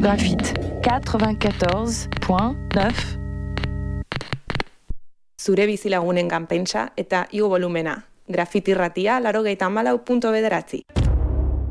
Graphite 94.9. Zure bizilagunengan pentsa eta igo volumena. Grafiti irratia 94.9.